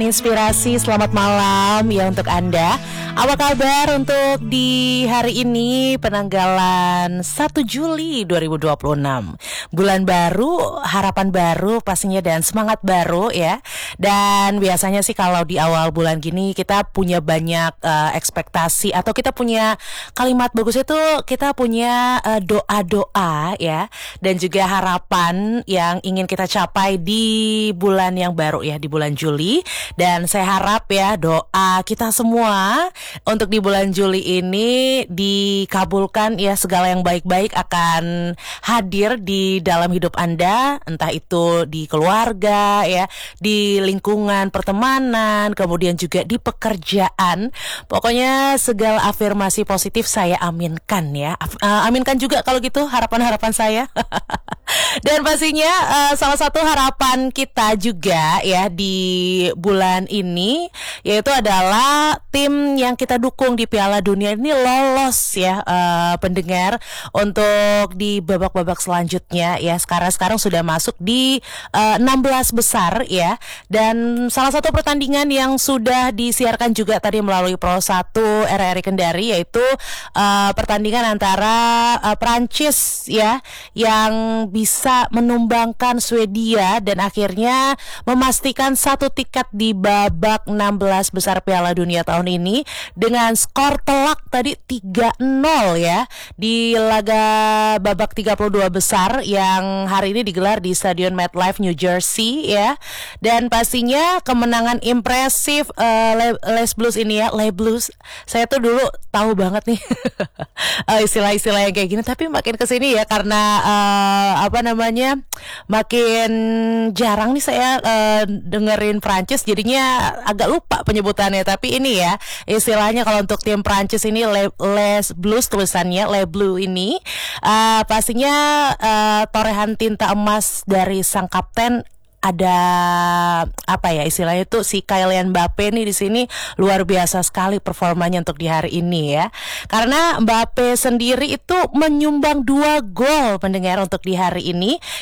Inspirasi, selamat malam ya untuk Anda. Apa kabar untuk di hari ini penanggalan 1 Juli 2026. Bulan baru, harapan baru pastinya dan semangat baru ya. Dan biasanya sih kalau di awal bulan gini kita punya banyak ekspektasi atau kita punya kalimat bagus itu, kita punya doa-doa ya, dan juga harapan yang ingin kita capai di bulan yang baru ya, di bulan Juli. Dan saya harap ya doa kita semua untuk di bulan Juli ini dikabulkan ya, segala yang baik-baik akan hadir di dalam hidup Anda, entah itu di keluarga ya, di lingkungan pertemanan, kemudian juga di pekerjaan. Pokoknya segala afirmasi positif saya aminkan ya. Aminkan juga kalau gitu harapan-harapan saya. Dan pastinya salah satu harapan kita juga ya di bulan ini yaitu adalah tim yang kita dukung di Piala Dunia ini lolos ya, pendengar, untuk di babak-babak selanjutnya ya. Sekarang sudah masuk di 16 besar ya. Dan salah satu pertandingan yang sudah disiarkan juga tadi melalui Pro 1 RRI Kendari yaitu pertandingan antara Prancis ya yang bisa menumbangkan Swedia dan akhirnya memastikan satu tiket di babak 16 besar Piala Dunia tahun ini dengan skor telak tadi 3-0 ya di laga babak 32 besar yang hari ini digelar di Stadion MetLife New Jersey ya. Dan pastinya kemenangan impresif Les Blues ini ya, Les Blues. Saya tuh dulu tahu banget nih istilah-istilah yang kayak gini, tapi makin kesini ya karena makin jarang nih saya dengerin Prancis, jadinya agak lupa penyebutannya. Tapi ini ya istilahnya kalau untuk tim Prancis ini Les Blues, tulisannya Les Bleus ini pastinya torehan tinta emas dari sang kapten. Ada apa ya istilahnya itu, si Kylian Mbappe nih di sini luar biasa sekali performanya untuk di hari ini ya. Karena Mbappe sendiri itu menyumbang 2 gol pendengar untuk di hari ini